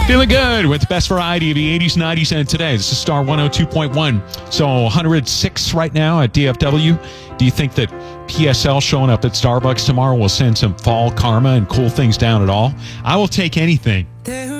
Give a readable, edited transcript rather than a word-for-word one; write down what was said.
Feeling good with the best variety of the 80s, 90s, and today. This is Star 102.1. So 106 right now at DFW. Do you think that PSL showing up at Starbucks tomorrow will send some fall karma and cool things down at all? I will take anything.